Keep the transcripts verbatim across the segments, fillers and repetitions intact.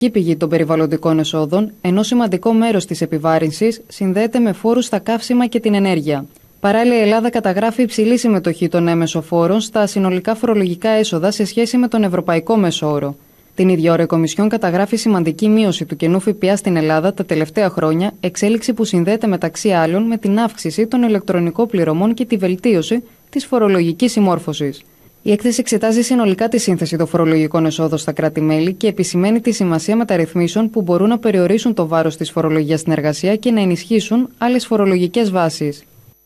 πηγή των περιβαλλοντικών εσόδων, ενώ σημαντικό μέρος της επιβάρυνσης συνδέεται με φόρους στα καύσιμα και την ενέργεια. Παράλληλα, η Ελλάδα καταγράφει υψηλή συμμετοχή των έμεσων φόρων στα συνολικά φορολογικά έσοδα σε σχέση με τον ευρωπαϊκό μέσο όρο. Την ίδια ώρα, η Κομισιόν καταγράφει σημαντική μείωση του κενού ΦΠΑ στην Ελλάδα τα τελευταία χρόνια, εξέλιξη που συνδέεται μεταξύ άλλων με την αύξηση των ηλεκτρονικών πληρωμών και τη βελτίωση της φορολογικής συμμόρφωσης. Η έκθεση εξετάζει συνολικά τη σύνθεση των φορολογικών εσόδων στα κράτη-μέλη και επισημαίνει τη σημασία μεταρρυθμίσεων που μπορούν να περιορίσουν το βάρος της φορολογίας στην εργασία και να ενισχύσουν άλλες φορολογικές βάσεις.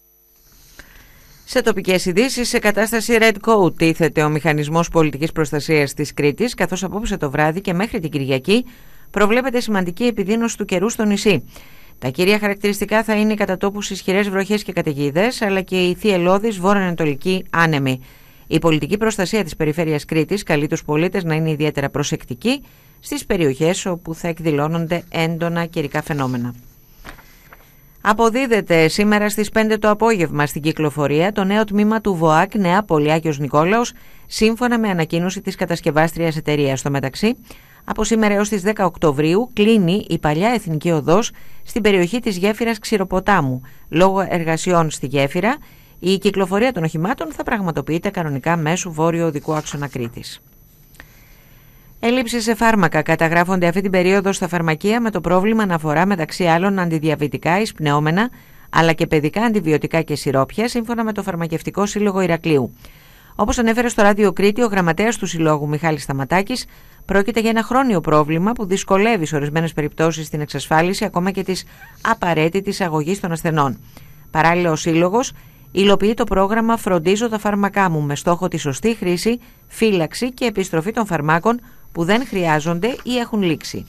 Σε τοπικές ειδήσεις, σε κατάσταση Red Coat τίθεται ο Μηχανισμός Πολιτικής Προστασίας της Κρήτης, καθώς απόψε το βράδυ και μέχρι την Κυριακή προβλέπεται σημαντική επιδείνωση του καιρού στο νησί. Τα κύρια χαρακτηριστικά θα είναι κατά τόπους ισχυρές βροχές και καταιγίδες, αλλά και η θυελλώδης βόρειο-ανατολική άνεμη. Η πολιτική προστασία της περιφέρειας Κρήτης καλεί τους πολίτες να είναι ιδιαίτερα προσεκτικοί στις περιοχές όπου θα εκδηλώνονται έντονα καιρικά φαινόμενα. Αποδίδεται σήμερα στις πέντε το απόγευμα στην κυκλοφορία το νέο τμήμα του ΒΟΑΚ Νεάπολη Άγιος Νικόλαος, σύμφωνα με ανακοίνωση της κατασκευάστριας εταιρείας. Στο μεταξύ, από σήμερα έως τις δέκα Οκτωβρίου κλείνει η παλιά εθνική οδός στην περιοχή της γέφυρας Ξηροποτάμου. Λόγω εργασιών στη γέφυρα, η κυκλοφορία των οχημάτων θα πραγματοποιείται κανονικά μέσω βόρειο οδικού άξονα Κρήτης. Έλλειψη σε φάρμακα καταγράφονται αυτή την περίοδο στα φαρμακεία, με το πρόβλημα αναφορά μεταξύ άλλων αντιδιαβητικά, εισπνεώμενα, αλλά και παιδικά αντιβιωτικά και σιρόπια, σύμφωνα με το Φαρμακευτικό Σύλλογο Ηρακλείου. Όπως ανέφερε στο Ράδιο Κρήτη ο γραμματέας του Συλλόγου Μιχάλης Σταματάκης, πρόκειται για ένα χρόνιο πρόβλημα που δυσκολεύει σε ορισμένες περιπτώσεις την εξασφάλιση ακόμα και της απαραίτητης αγωγής των ασθενών. Παράλληλα, ο Σύλλογος υλοποιεί το πρόγραμμα «Φροντίζω τα φάρμακά μου» με στόχο τη σωστή χρήση, φύλαξη και επιστροφή των φαρμάκων που δεν χρειάζονται ή έχουν λήξει.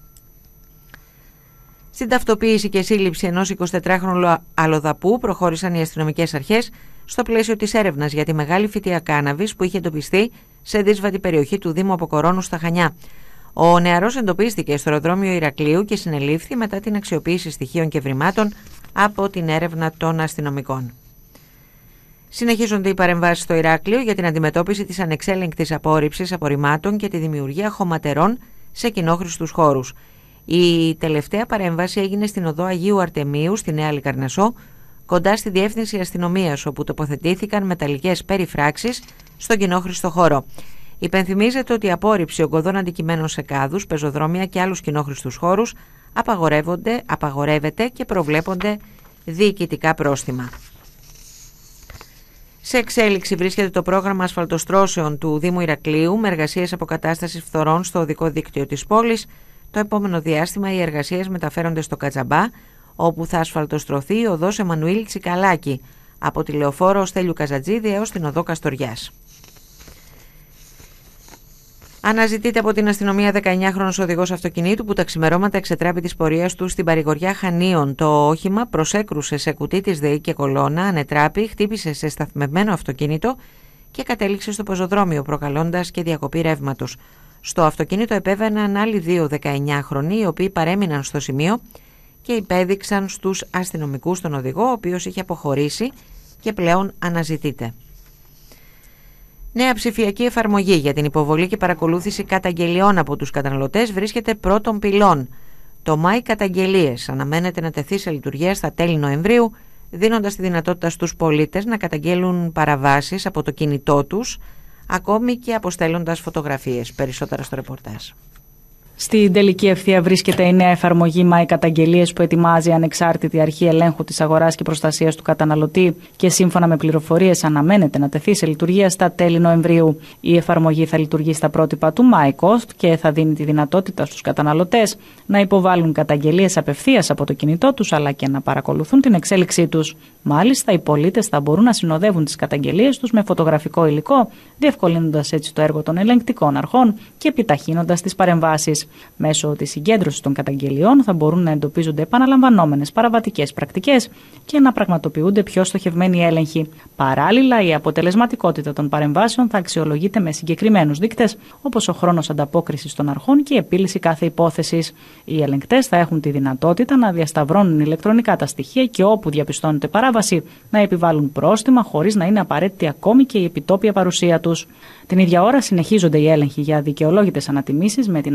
Στην ταυτοποίηση και σύλληψη ενός εικοσιτετράχρονου αλλοδαπού προχώρησαν οι αστυνομικές αρχές στο πλαίσιο της έρευνας για τη μεγάλη φυτεία κάναβης που είχε εντοπιστεί σε δύσβατη περιοχή του Δήμου Αποκορώνου στα Χανιά. Ο νεαρός εντοπίστηκε στο αεροδρόμιο Ηρακλείου και συνελήφθη μετά την αξιοποίηση στοιχείων και βρημάτων από την έρευνα των αστυνομικών. Συνεχίζονται οι παρεμβάσεις στο Ηράκλειο για την αντιμετώπιση της ανεξέλεγκτης απόρριψης απορριμμάτων και τη δημιουργία χωματερών σε κοινόχρηστους χώρους. Η τελευταία παρέμβαση έγινε στην οδό Αγίου Αρτεμίου στη Νέα Λικαρνασσό, κοντά στη Διεύθυνση Αστυνομίας, όπου τοποθετήθηκαν μεταλλικές περιφράξεις στον κοινόχρηστο χώρο. Υπενθυμίζεται ότι η απόρριψη ογκωδών αντικειμένων σε κάδους, πεζοδρόμια και άλλους κοινόχρηστους χώρους απαγορεύονται, απαγορεύεται και προβλέπονται διοικητικά πρόστιμα. Σε εξέλιξη βρίσκεται το πρόγραμμα ασφαλτοστρώσεων του Δήμου Ηρακλείου με εργασίες αποκατάστασης φθορών στο οδικό δίκτυο της πόλης. Το επόμενο διάστημα οι εργασίες μεταφέρονται στο Κατζαμπά, όπου θα ασφαλτοστρωθεί η οδός Εμμανουήλ Τσικαλάκη από τη Λεωφόρο Στέλιου Καζατζίδη έως την οδό Καστοριάς. Αναζητείται από την αστυνομία δεκαεννιάχρονος οδηγός αυτοκινήτου που τα ξημερώματα εξετράπη της πορείας του στην παρηγοριά Χανίων. Το όχημα προσέκρουσε σε κουτί της ΔΕΗ και κολόνα, ανετράπη, χτύπησε σε σταθμευμένο αυτοκίνητο και κατέληξε στο πεζοδρόμιο, προκαλώντας και διακοπή ρεύματος. Στο αυτοκίνητο επέβαιναν άλλοι δύο δεκαεννιάχρονοι, οι οποίοι παρέμειναν στο σημείο και υπέδειξαν στους αστυνομικούς τον οδηγό, ο οποίος είχε αποχωρήσει και πλέον αναζητείται. Νέα ψηφιακή εφαρμογή για την υποβολή και παρακολούθηση καταγγελιών από τους καταναλωτές βρίσκεται πρώτων πυλών. Το My Καταγγελίες αναμένεται να τεθεί σε λειτουργία στα τέλη Νοεμβρίου, δίνοντας τη δυνατότητα στους πολίτες να καταγγέλουν παραβάσεις από το κινητό τους, ακόμη και αποστέλλοντας φωτογραφίες. Περισσότερα στο ρεπορτάζ. Στην τελική ευθεία βρίσκεται η νέα εφαρμογή My Καταγγελίες που ετοιμάζει η Ανεξάρτητη Αρχή Ελέγχου της Αγοράς και Προστασίας του Καταναλωτή και σύμφωνα με πληροφορίες αναμένεται να τεθεί σε λειτουργία στα τέλη Νοεμβρίου. Η εφαρμογή θα λειτουργεί στα πρότυπα του MyCost και θα δίνει τη δυνατότητα στους καταναλωτές να υποβάλουν καταγγελίες απευθείας από το κινητό τους αλλά και να παρακολουθούν την εξέλιξή τους. Μάλιστα, οι πολίτες θα μπορούν να συνοδεύουν τις καταγγελίες τους με φωτογραφικό υλικό, διευκολύνοντας έτσι το έργο των ελεγκτικών αρχών και επιταχύνοντας τις παρεμβάσεις. Μέσω της συγκέντρωσης των καταγγελιών θα μπορούν να εντοπίζονται επαναλαμβανόμενες παραβατικές πρακτικές και να πραγματοποιούνται πιο στοχευμένοι έλεγχοι. Παράλληλα, η αποτελεσματικότητα των παρεμβάσεων θα αξιολογείται με συγκεκριμένους δείκτες, όπως ο χρόνος ανταπόκρισης των αρχών και η επίλυση κάθε υπόθεσης. Οι ελεγκτές θα έχουν τη δυνατότητα να διασταυρώνουν ηλεκτρονικά τα στοιχεία και όπου διαπιστώνεται παράβαση να επιβάλλουν πρόστιμα χωρίς να είναι απαραίτητη ακόμη και η επιτόπια παρουσία τους. Την ίδια ώρα συνεχίζονται οι έλεγχοι για δικαιολόγητες ανατιμήσεις με την ακρίβεια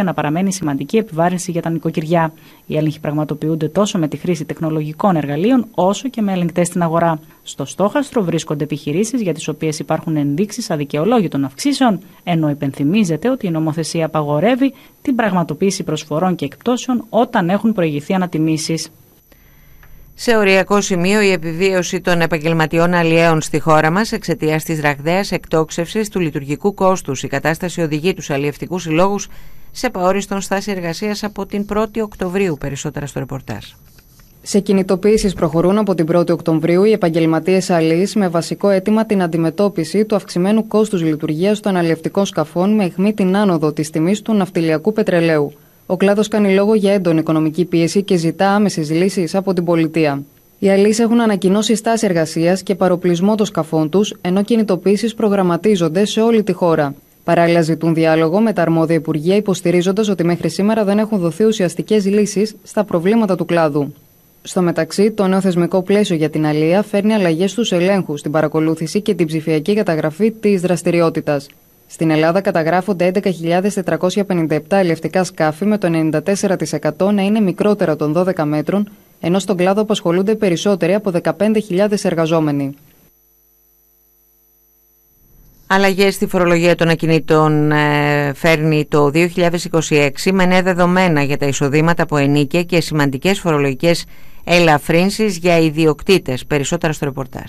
να παραμένει σημαντική επιβάρυνση για τα νοικοκυριά. Οι έλεγχοι πραγματοποιούνται τόσο με τη χρήση τεχνολογικών εργαλείων, όσο και με ελεγκτές στην αγορά. Στο στόχαστρο βρίσκονται επιχειρήσεις για τις οποίες υπάρχουν ενδείξεις αδικαιολόγητων αυξήσεων, ενώ υπενθυμίζεται ότι η νομοθεσία απαγορεύει την πραγματοποίηση προσφορών και εκπτώσεων όταν έχουν προηγηθεί ανατιμήσεις. Σε οριακό σημείο η επιβίωση των επαγγελματιών αλλιέων στη χώρα μας εξαιτίας της ραγδαίας εκτόξευσης του λειτουργικού κόστους. Η κατάσταση οδηγεί τους αλλιευτικούς συλλόγους σε επαόριστον στάση εργασίας από την πρώτη Οκτωβρίου. Περισσότερα στο ρεπορτάζ. Σε κινητοποιήσεις προχωρούν από την πρώτη Οκτωβρίου οι επαγγελματίες αλλοίς με βασικό αίτημα την αντιμετώπιση του αυξημένου κόστους λειτουργίας των αλλιευτικών σκαφών με αιχμή την άνοδο της τιμής του ναυτιλιακού πετρελαίου. Ο κλάδος κάνει λόγο για έντονη οικονομική πίεση και ζητά άμεσες λύσεις από την πολιτεία. Οι αλλοίς έχουν ανακοινώσει στάση εργασίας και παροπλισμό των σκαφών τους, ενώ κινητοποιήσεις προγραμματίζονται σε όλη τη χώρα. Παράλληλα, ζητούν διάλογο με τα αρμόδια υπουργεία, υποστηρίζοντας ότι μέχρι σήμερα δεν έχουν δοθεί ουσιαστικές λύσεις στα προβλήματα του κλάδου. Στο μεταξύ, το νέο θεσμικό πλαίσιο για την αλληλεία φέρνει αλλαγές στους ελέγχους, την παρακολούθηση και την ψηφιακή καταγραφή της δραστηριότητας. Στην Ελλάδα καταγράφονται έντεκα χιλιάδες τετρακόσια πενήντα επτά αλλιευτικά σκάφη, με το ενενήντα τέσσερα τοις εκατό να είναι μικρότερα των δώδεκα μέτρων, ενώ στον κλάδο απασχολούνται περισσότεροι από δεκαπέντε χιλιάδες εργαζόμενοι. Αλλαγές στη φορολογία των ακινήτων ε, φέρνει το δύο χιλιάδες είκοσι έξι με νέα δεδομένα για τα εισοδήματα από ενοίκια και σημαντικές φορολογικές ελαφρύνσεις για ιδιοκτήτες. Περισσότερα στο ρεπορτάζ.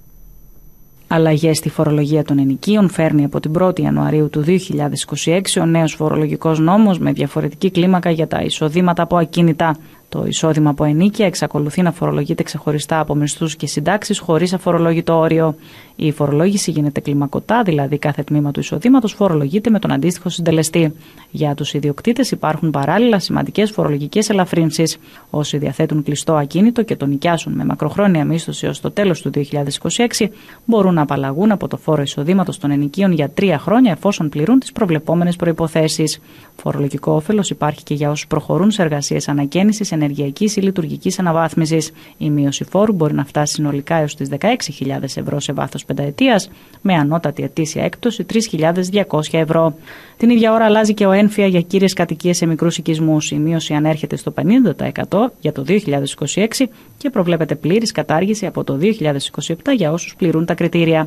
Αλλαγές στη φορολογία των ενοικίων φέρνει από την πρώτη Ιανουαρίου του δύο χιλιάδες είκοσι έξι ο νέος φορολογικός νόμος με διαφορετική κλίμακα για τα εισοδήματα από ακίνητα. Το εισόδημα από ενοίκια εξακολουθεί να φορολογείται ξεχωριστά από μισθούς και συντάξεις χωρίς αφορολόγητο όριο. Η φορολόγηση γίνεται κλιμακωτά, δηλαδή κάθε τμήμα του εισοδήματος φορολογείται με τον αντίστοιχο συντελεστή. Για τους ιδιοκτήτες υπάρχουν παράλληλα σημαντικές φορολογικές ελαφρύνσεις. Όσοι διαθέτουν κλειστό ακίνητο και το νοικιάσουν με μακροχρόνια μίσθωση έως το τέλος του δύο χιλιάδες είκοσι έξι, μπορούν να απαλλαγούν από το φόρο εισοδήματος των ενοικίων για τρία χρόνια εφόσον πληρούν τις προβλεπόμενες προϋποθέσεις. Φορολογικό όφελος υπάρχει και για όσους προχωρούν σε εργασίες ανακαίνησης, ενεργειακής ή λειτουργικής αναβάθμισης. Η μείωση φόρου μπορεί να φτάσει συνολικά έως τις δεκαέξι χιλιάδες ευρώ σε βάθος πενταετίας, με ανώτατη ετήσια έκπτωση τρεις χιλιάδες διακόσια ευρώ. Την ίδια ώρα αλλάζει και ο ένφια για κύριες κατοικίες σε μικρούς οικισμούς. Η μείωση ανέρχεται στο πενήντα τοις εκατό για το δύο χιλιάδες είκοσι έξι και προβλέπεται πλήρης κατάργηση από το δύο χιλιάδες είκοσι επτά για όσους πληρούν τα κριτήρια.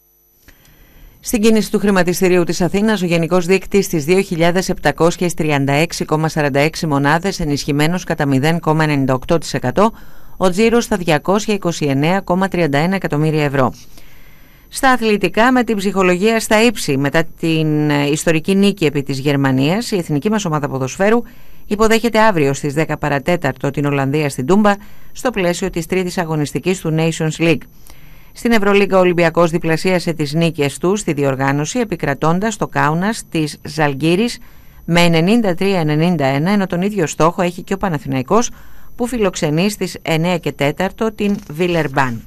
Στην κίνηση του χρηματιστηρίου της Αθήνας, ο γενικός δείκτης στις δύο χιλιάδες επτακόσιες τριάντα έξι κόμμα σαράντα έξι μονάδες, ενισχυμένος κατά μηδέν κόμμα ενενήντα οκτώ τοις εκατό, ο τζίρος στα διακόσια είκοσι εννέα κόμμα τριάντα ένα εκατομμύρια ευρώ. Στα αθλητικά, με την ψυχολογία στα ύψη μετά την ιστορική νίκη επί της Γερμανίας, η εθνική μας ομάδα ποδοσφαίρου υποδέχεται αύριο στις δέκα παρατέταρτο την Ολλανδία στην Τούμπα, στο πλαίσιο της τρίτης αγωνιστικής του Nations League. Στην Ευρωλίγκα ο Ολυμπιακός διπλασίασε τις νίκες του στη διοργάνωση, επικρατώντας το Κάουνας της Ζαλγκίρης με ενενήντα τρία ενενήντα ένα, ενώ τον ίδιο στόχο έχει και ο Παναθηναϊκός που φιλοξενεί στις εννέα και τέταρτο την Βίλερμπαν.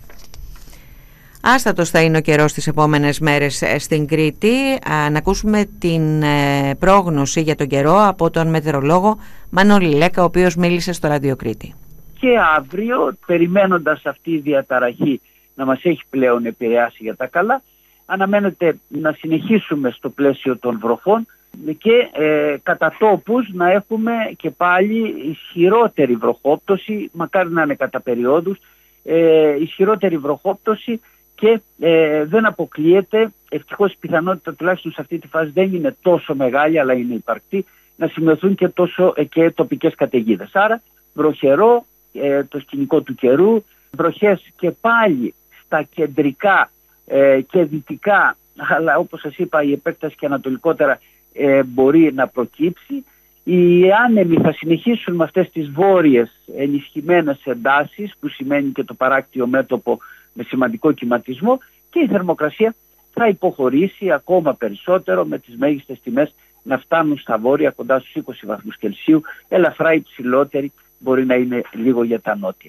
Άστατος θα είναι ο καιρός τις επόμενες μέρες στην Κρήτη. Να ακούσουμε την πρόγνωση για τον καιρό από τον μετεωρολόγο Μανώλη Λέκα, ο οποίος μίλησε στο Ράδιο Κρήτη. Και αύριο, περιμένοντας αυτή η διαταραχή να μας έχει πλέον επηρεάσει για τα καλά, αναμένεται να συνεχίσουμε στο πλαίσιο των βροχών και ε, κατά τόπους να έχουμε και πάλι ισχυρότερη βροχόπτωση, μακάρι να είναι κατά περιόδους, ε, ισχυρότερη βροχόπτωση και ε, δεν αποκλείεται, ευτυχώς η πιθανότητα τουλάχιστον σε αυτή τη φάση δεν είναι τόσο μεγάλη αλλά είναι υπαρκτή, να σημειωθούν και, τόσο, ε, και τοπικές καταιγίδες. Άρα βροχερό, ε, το σκηνικό του καιρού, βροχές και πάλι στα κεντρικά ε, και δυτικά, αλλά όπως σας είπα η επέκταση και ανατολικότερα ε, μπορεί να προκύψει. Οι άνεμοι θα συνεχίσουν με αυτές τις βόρειες ενισχυμένες εντάσεις, που σημαίνει και το παράκτιο μέτωπο με σημαντικό κυματισμό, και η θερμοκρασία θα υποχωρήσει ακόμα περισσότερο, με τις μέγιστες τιμές να φτάνουν στα βόρεια κοντά στους είκοσι βαθμούς Κελσίου, ελαφρά υψηλότερη μπορεί να είναι λίγο για τα νότια.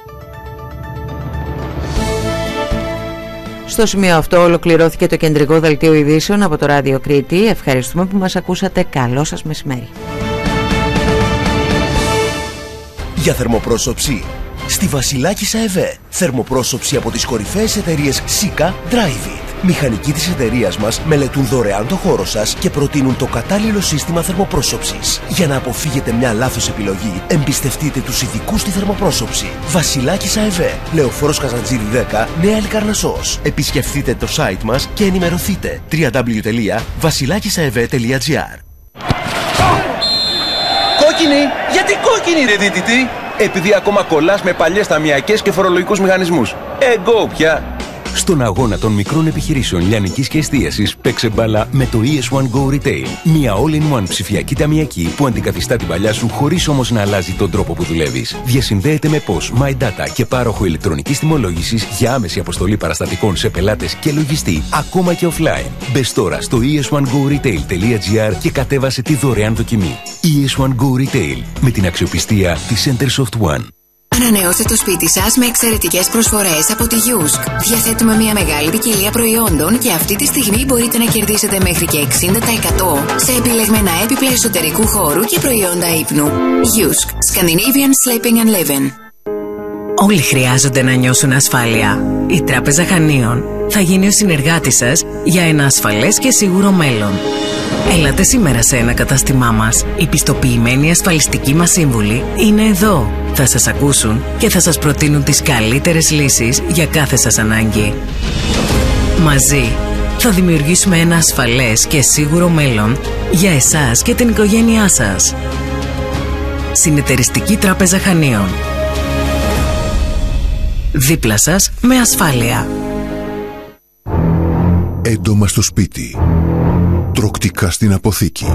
Στο σημείο αυτό ολοκληρώθηκε το κεντρικό δελτίο ειδήσεων από το Ράδιο Κρήτη. Ευχαριστούμε που μας ακούσατε. Καλό σας μεσημέρι. Για θερμοπρόσωψη στη Βασιλάκισσα ΕΒΕ. Θερμοπρόσωψη από τις κορυφαίες εταιρείες Sika, Dryvit. Μηχανικοί της εταιρείας μας μελετούν δωρεάν το χώρο σας και προτείνουν το κατάλληλο σύστημα θερμοπρόσωψης. Για να αποφύγετε μια λάθος επιλογή, εμπιστευτείτε τους ειδικούς στη θερμοπρόσωψη. Βασιλάκης ΑΕΒΕ, Λεωφόρος Καζαντζίδη δέκα, Νέα Λικαρνασσός. Επισκεφτείτε το site μας και ενημερωθείτε. double-u double-u double-u τελεία βασιλάκισαεβέ τελεία τζι άρ. Κόκκινη! Γιατί κόκκινη ρε δίτητη? Επειδή ακόμα κολλάς με παλιές ταμιακές και φορολογικούς μηχανισμούς. Εγκό πια! Στον αγώνα των μικρών επιχειρήσεων λιανικής και εστίασης, παίξε μπάλα με το ι ες one Go Retail. Μια all-in-one ψηφιακή ταμιακή που αντικαθιστά την παλιά σου χωρίς όμως να αλλάζει τον τρόπο που δουλεύεις. Διασυνδέεται με P O S, MyData και πάροχο ηλεκτρονικής τιμολόγησης για άμεση αποστολή παραστατικών σε πελάτες και λογιστή, ακόμα και offline. Μπες τώρα στο ι ες one go retail τελεία τζι άρ και κατέβασε τη δωρεάν δοκιμή. ι ες one Go Retail, με την αξιοπιστία της Centersoft One. Ανανεώστε το σπίτι σας με εξαιρετικές προσφορές από τη Γιούσκ. Διαθέτουμε μια μεγάλη ποικιλία προϊόντων και αυτή τη στιγμή μπορείτε να κερδίσετε μέχρι και εξήντα τοις εκατό σε επιλεγμένα έπιπλα εσωτερικού χώρου και προϊόντα ύπνου. Γιούσκ. Scandinavian Sleeping and Living. Όλοι χρειάζονται να νιώσουν ασφάλεια. Η Τράπεζα Χανίων θα γίνει ο συνεργάτης σας για ένα ασφαλές και σίγουρο μέλλον. Έλατε σήμερα σε ένα κατάστημά μας. Οι πιστοποιημένοι ασφαλιστικοί μας σύμβουλοι είναι εδώ. Θα σας ακούσουν και θα σας προτείνουν τις καλύτερες λύσεις για κάθε σας ανάγκη. Μαζί θα δημιουργήσουμε ένα ασφαλές και σίγουρο μέλλον για εσάς και την οικογένειά σας. Συνεταιριστική Τράπεζα Χανίων. Δίπλα σας με ασφάλεια. Έντομα στο σπίτι. Τροκτικά στην αποθήκη.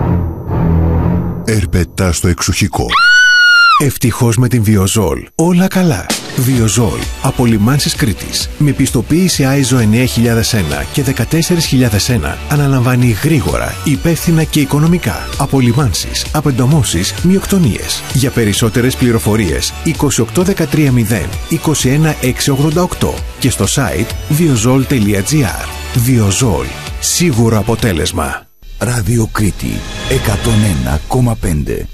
Ερπετά στο εξοχικό. Ευτυχώς με την Βιοζόλ όλα καλά. Βιοζόλ από Λιμάνσης Κρήτης με πιστοποίηση άιζο εννιά χιλιάδες ένα και δεκατέσσερα χιλιάδες ένα αναλαμβάνει γρήγορα, υπεύθυνα και οικονομικά απολυμάνσεις, απεντομώσεις, μειοκτονίες. Για περισσότερες πληροφορίες είκοσι οκτώ δεκατρία μηδέν είκοσι ένα εξακόσια ογδόντα οκτώ και στο site βιοζόλ τελεία τζι άρ. Βιοζόλ. Σίγουρο αποτέλεσμα. Ράδιο Κρήτη εκατόν ένα κόμμα πέντε.